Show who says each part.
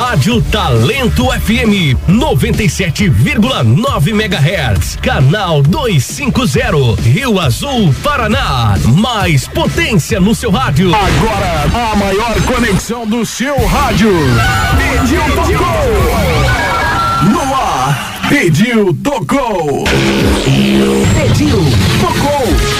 Speaker 1: Rádio Talento FM 97,9 MHz, canal 250, Rio Azul, Paraná. Mais potência no seu rádio.
Speaker 2: Agora a maior conexão do seu rádio. Pediu, tocou. No ar. Pediu, tocou. Pediu, tocou.